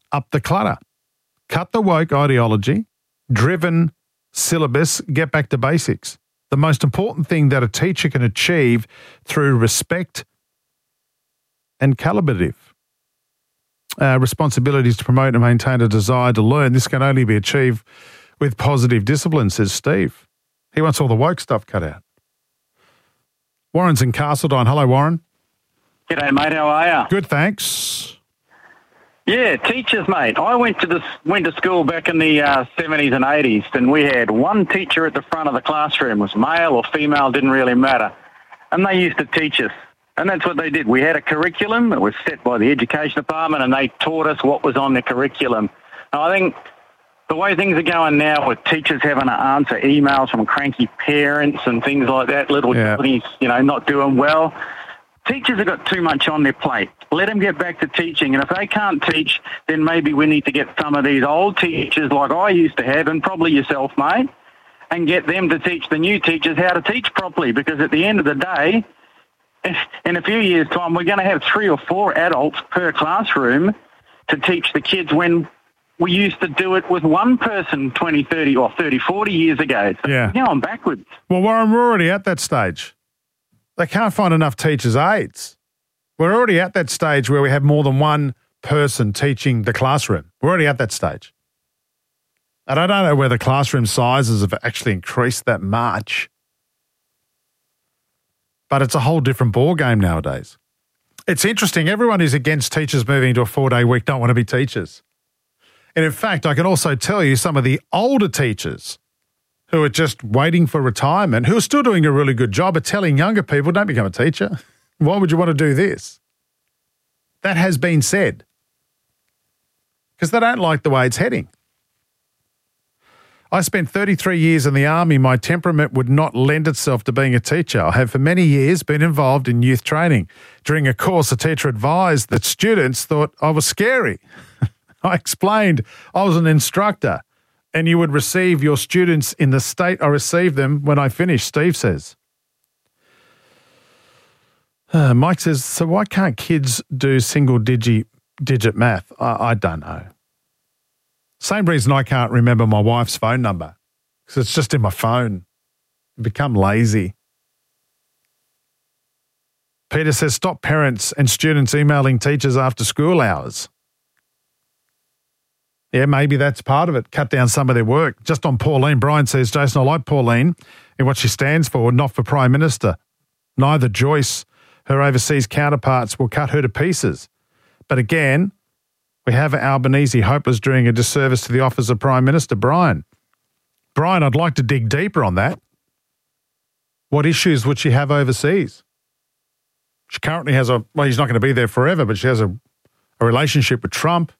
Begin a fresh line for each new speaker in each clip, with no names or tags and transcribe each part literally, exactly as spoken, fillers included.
up the clutter. Cut the woke ideology, driven syllabus, get back to basics. The most important thing that a teacher can achieve through respect and collaborative uh, responsibilities to promote and maintain a desire to learn. This can only be achieved with positive discipline, says Steve. He wants all the woke stuff cut out. Warren's in Castledine. Hello, Warren.
G'day, mate. How are you?
Good, thanks.
Yeah, teachers, mate. I went to this, went to school back in the uh, seventies and eighties, and we had one teacher at the front of the classroom. It was male or female, didn't really matter. And they used to teach us. And that's what they did. We had a curriculum. It was set by the Education Department, and they taught us what was on the curriculum. And I think the way things are going now with teachers having to answer emails from cranky parents and things like that, little
Yeah.
Johnnies, you know, not doing well, teachers have got too much on their plate. Let them get back to teaching. And if they can't teach, then maybe we need to get some of these old teachers like I used to have, and probably yourself, mate, and get them to teach the new teachers how to teach properly. Because at the end of the day, in a few years' time, we're going to have three or four adults per classroom to teach the kids when we used to do it with one person twenty, thirty or thirty, forty years ago. So
Yeah.
we're going backwards.
Well, Warren, we're already at that stage. They can't find enough teachers' aides. We're already at that stage where we have more than one person teaching the classroom. We're already at that stage. And I don't know whether classroom sizes have actually increased that much. But it's a whole different ball game nowadays. It's interesting. Everyone who's against teachers moving to a four-day week don't want to be teachers. And in fact, I can also tell you some of the older teachers who are just waiting for retirement, who are still doing a really good job, are telling younger people, don't become a teacher. Why would you want to do this? That has been said. Because they don't like the way it's heading. I spent thirty-three years in the army. My temperament would not lend itself to being a teacher. I have for many years been involved in youth training. During a course, a teacher advised that students thought I was scary. I explained I was an instructor and you would receive your students in the state I received them when I finished, Steve says. Uh, Mike says, so why can't kids do single-digit digit math? I, I don't know. Same reason I can't remember my wife's phone number, because it's just in my phone. I become lazy. Peter says, stop parents and students emailing teachers after school hours. Yeah, maybe that's part of it. Cut down some of their work. Just on Pauline, Brian says, Jason, I like Pauline and what she stands for, not for Prime Minister. Neither Joyce, her overseas counterparts, will cut her to pieces. But again, we have Albanese hopeless doing a disservice to the office of Prime Minister. Brian. Brian, I'd like to dig deeper on that. What issues would she have overseas? She currently has a, well, he's not going to be there forever, but she has a, a relationship with Trump.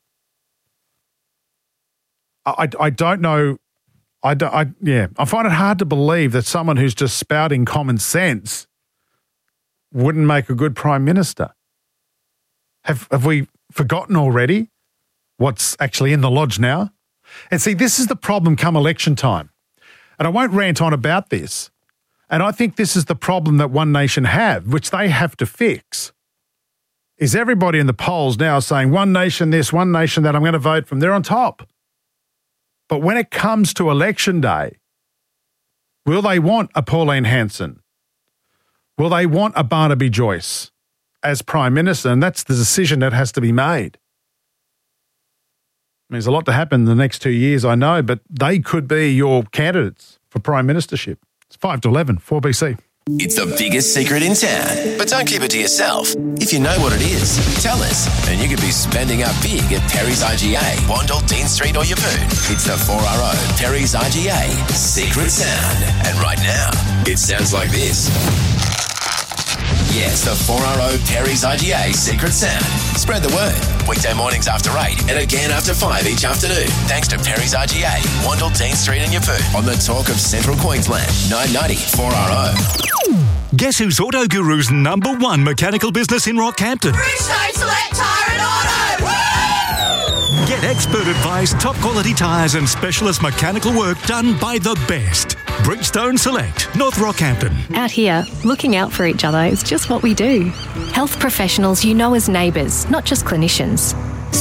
I, I don't know. I, don't, I yeah, I find it hard to believe that someone who's just spouting common sense wouldn't make a good Prime Minister. Have have we forgotten already what's actually in the lodge now? And see, this is the problem come election time. And I won't rant on about this. And I think this is the problem that One Nation have, which they have to fix, is everybody in the polls now saying One Nation this, One Nation that, I'm going to vote from. They're on top. But when it comes to election day, will they want a Pauline Hanson? Will they want a Barnaby Joyce as Prime Minister? And that's the decision that has to be made. There's a lot to happen in the next two years, I know, but they could be your candidates for Prime Ministership. It's five to eleven, four B C.
It's the biggest secret in town, but don't keep it to yourself. If you know what it is, tell us, and you could be spending up big at Perry's I G A, Wandle, Dean Street or Yeppoon. It's the four R O Perry's I G A Secret Sound. And right now, it sounds like this. Yes, the four R O Perry's I G A Secret Sound. Spread the word. Weekday mornings after eight and again after five each afternoon. Thanks to Perry's I G A, Wandle, Dean Street and Yeppoon on the Talk of Central Queensland. nine ninety four R O.
Guess who's Auto Guru's number one mechanical business in Rockhampton?
Bridgestone Select Tyre and Auto! Woo!
Get expert advice, top quality tyres and specialist mechanical work done by the best. Bridgestone Select, North Rockhampton.
Out here, looking out for each other is just what we do. Health professionals you know as neighbours, not just clinicians.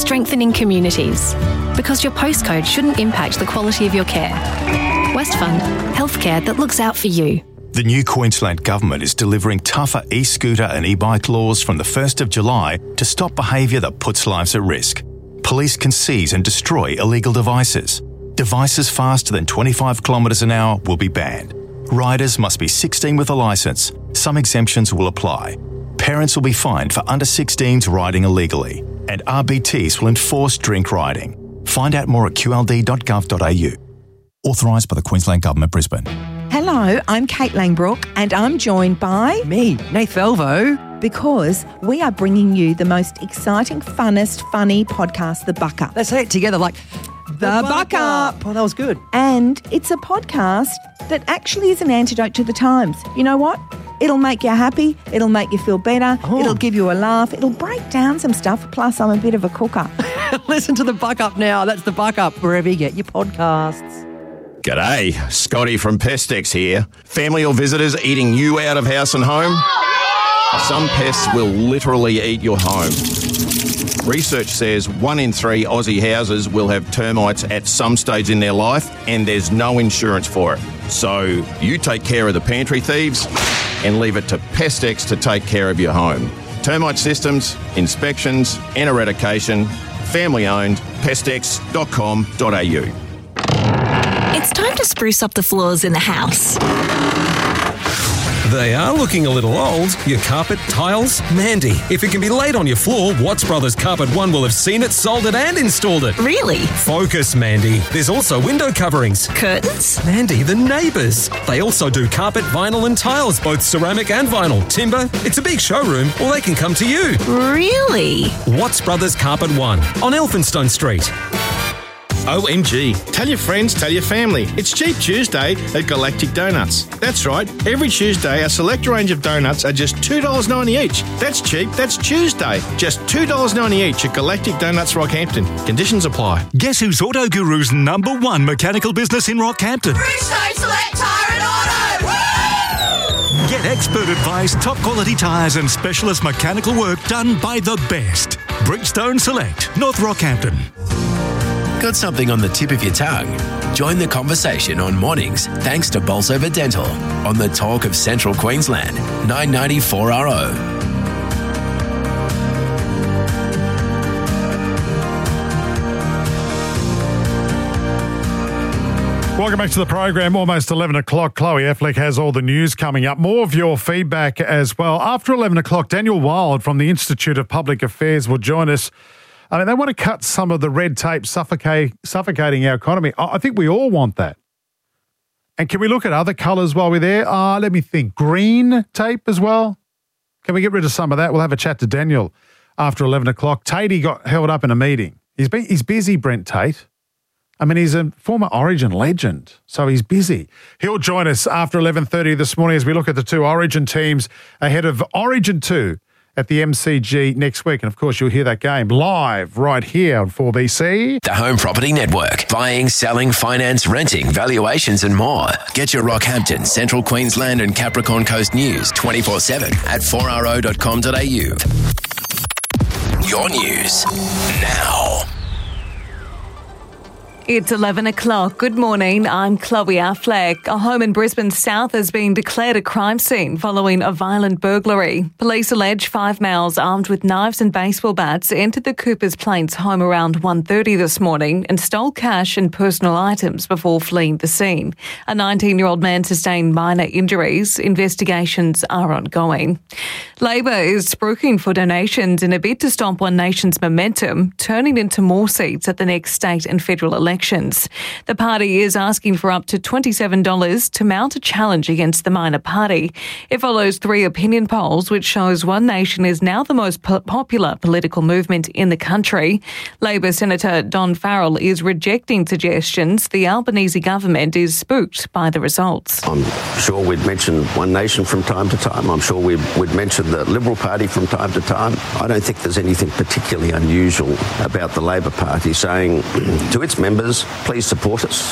strengthening communities. Because your postcode shouldn't impact the quality of your care. Westfund, healthcare that looks out for you.
The new Queensland Government is delivering tougher e-scooter and e-bike laws from the first of July to stop behaviour that puts lives at risk. Police can seize and destroy illegal devices. Devices faster than twenty-five kilometres an hour will be banned. Riders must be sixteen with a licence. Some exemptions will apply. Parents will be fined for under sixteens riding illegally. And R B Ts will enforce drink riding. Find out more at q l d dot gov dot a u. Authorised by the Queensland Government, Brisbane.
Hello, I'm Kate Langbrook and I'm joined by...
Me, Nath Velvo.
Because we are bringing you the most exciting, funnest, funny podcast, The Buck Up.
Let's say it together like... The, the Buck, Buck Up. Up. Oh, that was good.
And it's a podcast that actually is an antidote to the times. You know what? It'll make you happy. It'll make you feel better. Oh. It'll give you a laugh. It'll break down some stuff. Plus, I'm a bit of a cooker.
Listen to The Buck Up now. That's The Buck Up, wherever you get your podcasts.
G'day, Scotty from Pestex here. Family or visitors eating you out of house and home? Some pests will literally eat your home. Research says one in three Aussie houses will have termites at some stage in their life, and there's no insurance for it. So you take care of the pantry thieves and leave it to Pestex to take care of your home. Termite systems, inspections and eradication. Family owned, pestex dot com dot a u.
It's time to spruce up the floors in the house.
They are looking a little old. Your carpet, tiles, Mandy. If it can be laid on your floor, Watts Brothers Carpet One will have seen it, sold it and installed it.
Really?
Focus, Mandy. There's also window coverings.
Curtains?
Mandy, the neighbours. They also do carpet, vinyl and tiles, both ceramic and vinyl. Timber. It's a big showroom, or they can come to you.
Really?
Watts Brothers Carpet One on Elphinstone Street.
O M G. Tell your friends, tell your family. It's Cheap Tuesday at Galactic Donuts. That's right. Every Tuesday, a select range of donuts are just two dollars ninety each. That's cheap. That's Tuesday. Just two dollars ninety each at Galactic Donuts Rockhampton. Conditions apply.
Guess who's Auto Guru's number one mechanical business in Rockhampton?
Bridgestone Select Tyre and Auto. Woo!
Get expert advice, top quality tyres and specialist mechanical work done by the best. Bridgestone Select, North Rockhampton.
Got something on the tip of your tongue? Join the conversation on mornings thanks to Bolsover Dental on the Talk of Central Queensland, nine ninety four R O.
Welcome back to the program. Almost eleven o'clock. Chloe Affleck has all the news coming up. More of your feedback as well. After eleven o'clock, Daniel Wild from the Institute of Public Affairs will join us. I mean, they want to cut some of the red tape suffocate, suffocating our economy. I think we all want that. And can we look at other colours while we're there? Uh, let me think. Green tape as well? Can we get rid of some of that? We'll have a chat to Daniel after eleven o'clock. Tatey got held up in a meeting. He's been, he's busy, Brent Tate. I mean, he's a former Origin legend, so he's busy. He'll join us after eleven thirty this morning as we look at the two Origin teams ahead of Origin two at the M C G next week. And, of course, you'll hear that game live right here on four B C.
The Home Property Network. Buying, selling, finance, renting, valuations and more. Get your Rockhampton, Central Queensland and Capricorn Coast news twenty-four seven at four r o dot com dot a u. Your news now.
It's eleven o'clock. Good morning. I'm Chloe Affleck. A home in Brisbane South has been declared a crime scene following a violent burglary. Police allege five males armed with knives and baseball bats entered the Coopers Plains home around one thirty this morning and stole cash and personal items before fleeing the scene. A nineteen-year-old man sustained minor injuries. Investigations are ongoing. Labor is spruiking for donations in a bid to stop One Nation's momentum, turning into more seats at the next state and federal elections. The party is asking for up to twenty-seven dollars to mount a challenge against the minor party. It follows three opinion polls, which shows One Nation is now the most po- popular political movement in the country. Labor Senator Don Farrell is rejecting suggestions the Albanese government is spooked by the results.
I'm sure we'd mention One Nation from time to time. I'm sure we'd, we'd mention the Liberal Party from time to time. I don't think there's anything particularly unusual about the Labor Party saying to its members, please support us.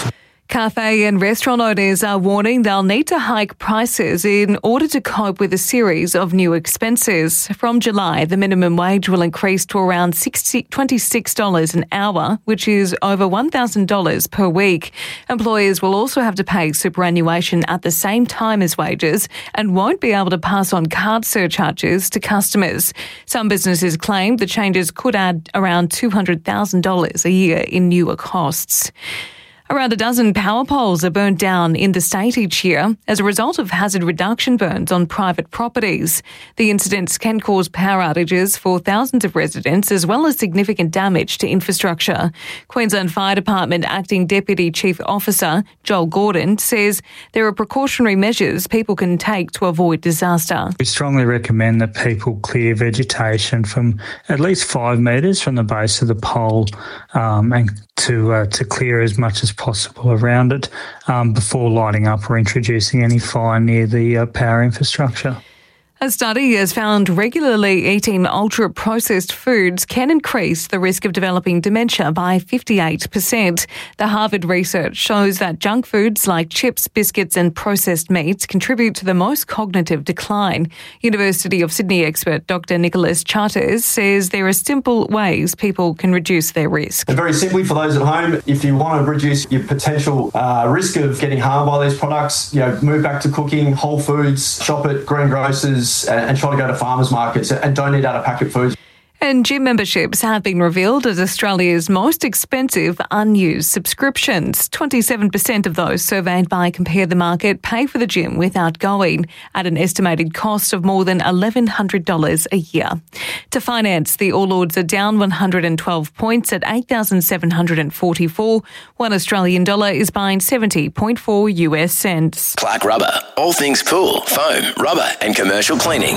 Cafe and restaurant owners are warning they'll need to hike prices in order to cope with a series of new expenses. From July, the minimum wage will increase to around twenty-six dollars an hour, which is over one thousand dollars per week. Employers will also have to pay superannuation at the same time as wages and won't be able to pass on card surcharges to customers. Some businesses claim the changes could add around two hundred thousand dollars a year in newer costs. Around a dozen power poles are burnt down in the state each year as a result of hazard reduction burns on private properties. The incidents can cause power outages for thousands of residents as well as significant damage to infrastructure. Queensland Fire Department Acting Deputy Chief Officer Joel Gordon says there are precautionary measures people can take to avoid disaster.
We strongly recommend that people clear vegetation from at least five metres from the base of the pole um, and to uh, to clear as much as possible around it um, before lighting up or introducing any fire near the uh, power infrastructure.
A study has found regularly eating ultra-processed foods can increase the risk of developing dementia by fifty-eight percent. The Harvard research shows that junk foods like chips, biscuits and processed meats contribute to the most cognitive decline. University of Sydney expert Doctor Nicholas Charters says there are simple ways people can reduce their risk.
And very simply for those at home, if you want to reduce your potential uh, risk of getting harmed by these products, you know, move back to cooking whole foods, shop at greengrocers, and try to go to farmers markets and don't eat out of packet foods.
And gym memberships have been revealed as Australia's most expensive unused subscriptions. twenty-seven percent of those surveyed by Compare the Market pay for the gym without going, at an estimated cost of more than eleven hundred dollars a year. To finance, the All Ords are down one hundred twelve points at eight thousand seven hundred forty-four. One Australian dollar is buying seventy point four U S cents.
Clark Rubber. All things pool, foam, rubber and commercial cleaning.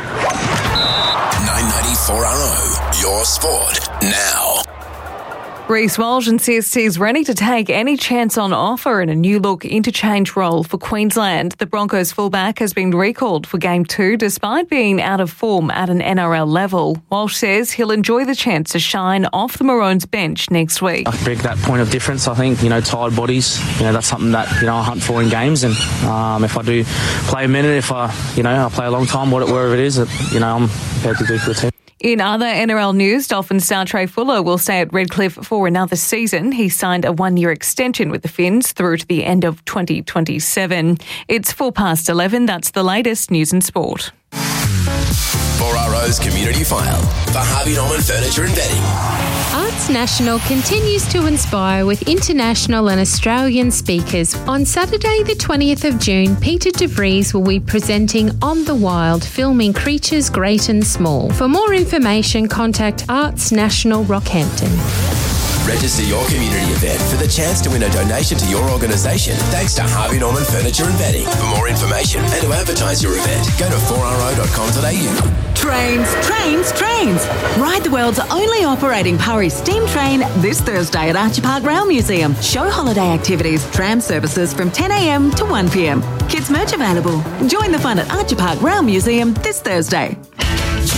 nine ninety-four R O, your sport now.
Reece Walsh insists he's ready to take any chance on offer in a new-look interchange role for Queensland. The Broncos fullback has been recalled for Game two despite being out of form at an N R L level. Walsh says he'll enjoy the chance to shine off the Maroons bench next week.
I can bring that point of difference. I think, you know, tired bodies, you know, that's something that, you know, I hunt for in games. And um, if I do play a minute, if I, you know, I play a long time, whatever it is, you know, I'm prepared to do for the team.
In other N R L news, Dolphins star Trey Fuller will stay at Redcliffe for another season. He signed a one-year extension with the Finns through to the end of twenty twenty-seven. It's four past eleven. That's the latest news and sport.
four R O's Community File for Harvey Norman Furniture and Bedding.
Arts National continues to inspire with international and Australian speakers. On Saturday the twentieth of June, Peter De Vries will be presenting On the Wild, filming creatures great and small. For more information, contact Arts National Rockhampton.
Register your community event for the chance to win a donation to your organisation thanks to Harvey Norman Furniture and Bedding. For more information and to advertise your event, go to four r o dot com dot a u.
Trains, trains, trains. Ride the world's only operating Purry steam train this Thursday at Archie Park Rail Museum. Show holiday activities, tram services from ten a m to one p m. Kids merch available. Join the fun at Archie Park Rail Museum this Thursday.